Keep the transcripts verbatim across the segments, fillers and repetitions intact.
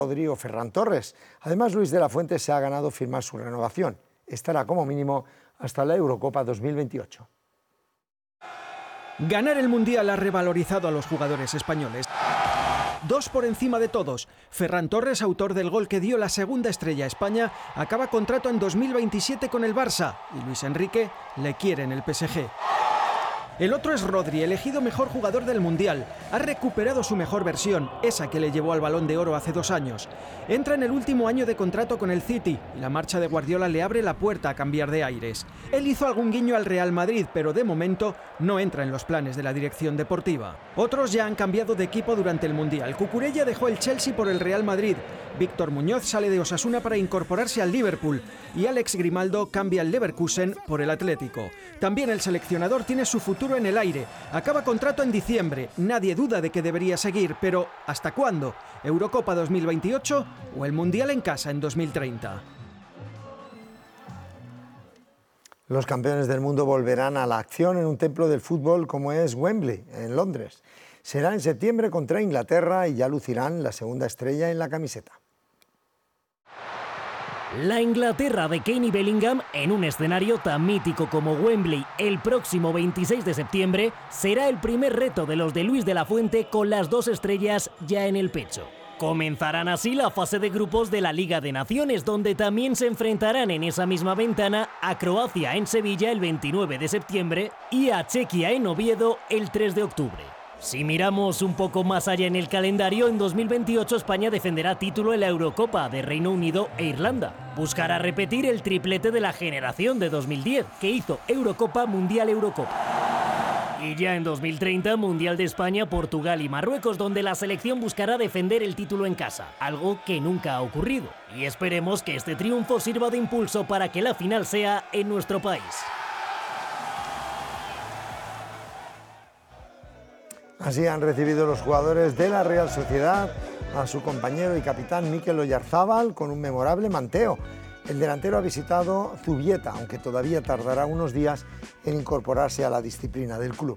Rodrigo Ferran Torres. Además, Luis de la Fuente se ha ganado firmar su renovación. Estará como mínimo hasta la Eurocopa dos mil veintiocho. Ganar el Mundial ha revalorizado a los jugadores españoles. Dos por encima de todos. Ferran Torres, autor del gol que dio la segunda estrella a España, acaba contrato en dos mil veintisiete con el Barça y Luis Enrique le quiere en el P S G. El otro es Rodri, elegido mejor jugador del Mundial. Ha recuperado su mejor versión, esa que le llevó al Balón de Oro hace dos años. Entra en el último año de contrato con el City y la marcha de Guardiola le abre la puerta a cambiar de aires. Él hizo algún guiño al Real Madrid, pero de momento no entra en los planes de la dirección deportiva. Otros ya han cambiado de equipo durante el Mundial. Cucurella dejó el Chelsea por el Real Madrid. Víctor Muñoz sale de Osasuna para incorporarse al Liverpool y Alex Grimaldo cambia el Leverkusen por el Atlético. También el seleccionador tiene su futuro en el aire. Acaba contrato en diciembre. Nadie duda de que debería seguir, pero ¿hasta cuándo? ¿Eurocopa dos mil veintiocho o el Mundial en casa en dos mil treinta? Los campeones del mundo volverán a la acción en un templo del fútbol como es Wembley, en Londres. Será en septiembre contra Inglaterra y ya lucirán la segunda estrella en la camiseta. La Inglaterra de Kane Bellingham, en un escenario tan mítico como Wembley el próximo veintiséis de septiembre, será el primer reto de los de Luis de la Fuente con las dos estrellas ya en el pecho. Comenzarán así la fase de grupos de la Liga de Naciones, donde también se enfrentarán en esa misma ventana a Croacia en Sevilla el veintinueve de septiembre y a Chequia en Oviedo el tres de octubre. Si miramos un poco más allá en el calendario, en dos mil veintiocho España defenderá título en la Eurocopa de Reino Unido e Irlanda. Buscará repetir el triplete de la generación de dos mil diez, que hizo Eurocopa, Mundial, Eurocopa. Y ya en dos mil treinta, Mundial de España, Portugal y Marruecos, donde la selección buscará defender el título en casa, algo que nunca ha ocurrido. Y esperemos que este triunfo sirva de impulso para que la final sea en nuestro país. Así han recibido los jugadores de la Real Sociedad a su compañero y capitán Mikel Oyarzábal con un memorable manteo. El delantero ha visitado Zubieta, aunque todavía tardará unos días en incorporarse a la disciplina del club.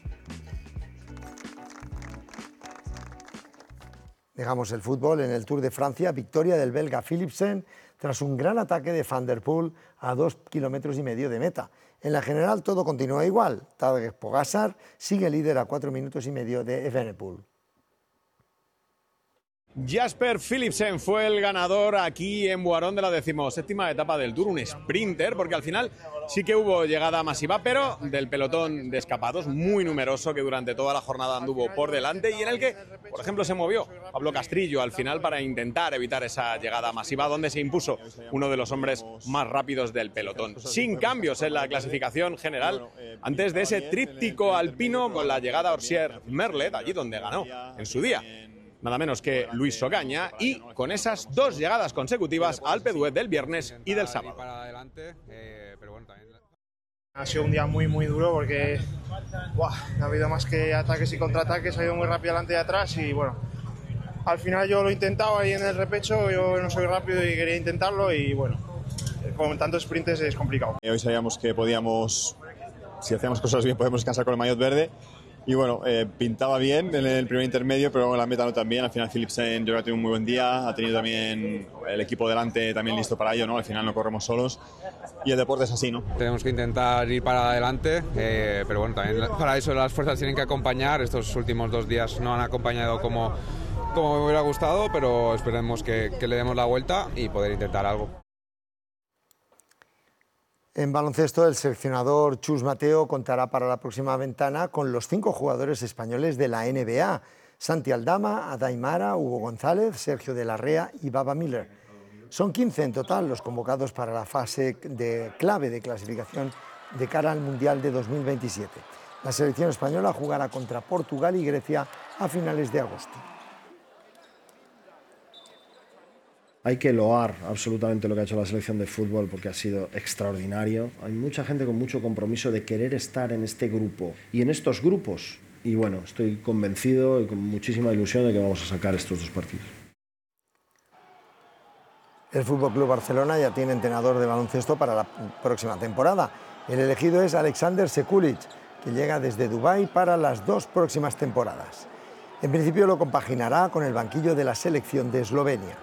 Dejamos el fútbol en el Tour de Francia, victoria del belga Philipsen tras un gran ataque de Van der Poel a dos kilómetros y medio de meta. En la general todo continúa igual. Tadej Pogačar sigue líder a cuatro minutos y medio de Evenepoel. Jasper Philipsen fue el ganador aquí en Boirón de la decimoséptima etapa del Tour, un sprinter, porque al final sí que hubo llegada masiva, pero del pelotón de escapados muy numeroso que durante toda la jornada anduvo por delante y en el que, por ejemplo, se movió Pablo Castrillo al final para intentar evitar esa llegada masiva, donde se impuso uno de los hombres más rápidos del pelotón. Sin cambios en la clasificación general, antes de ese tríptico alpino con la llegada a Orsier-Merlet, allí donde ganó en su día nada menos que Luis Ogaña, y con esas dos llegadas consecutivas al Alpe d'Huez del viernes y del sábado. Ha sido un día muy muy duro porque ¡buah!, no ha habido más que ataques y contraataques, ha ido muy rápido adelante y atrás y bueno, al final yo lo he intentado ahí en el repecho, yo no soy rápido y quería intentarlo y bueno, con tantos sprints es complicado. Hoy sabíamos que podíamos, si hacíamos cosas bien, podemos descansar con el maillot verde. Y bueno, eh, pintaba bien en el primer intermedio, pero la meta no tan bien. Al final Philipsen yo creo que ha tenido un muy buen día, ha tenido también el equipo delante también listo para ello, ¿no? Al final no corremos solos y el deporte es así, ¿no? Tenemos que intentar ir para adelante, eh, pero bueno, también para eso las fuerzas tienen que acompañar. Estos últimos dos días no han acompañado como, como me hubiera gustado, pero esperemos que, que le demos la vuelta y poder intentar algo. En baloncesto, el seleccionador Chus Mateo contará para la próxima ventana con los cinco jugadores españoles de la N B A: Santi Aldama, Adai Mara, Hugo González, Sergio de la Rea y Baba Miller. Son quince en total los convocados para la fase de clave de clasificación de cara al Mundial de dos mil veintisiete. La selección española jugará contra Portugal y Grecia a finales de agosto. Hay que loar absolutamente lo que ha hecho la selección de fútbol porque ha sido extraordinario. Hay mucha gente con mucho compromiso de querer estar en este grupo y en estos grupos. Y bueno, estoy convencido y con muchísima ilusión de que vamos a sacar estos dos partidos. El F C Barcelona ya tiene entrenador de baloncesto para la próxima temporada. El elegido es Alexander Sekulic, que llega desde Dubái para las dos próximas temporadas. En principio lo compaginará con el banquillo de la selección de Eslovenia.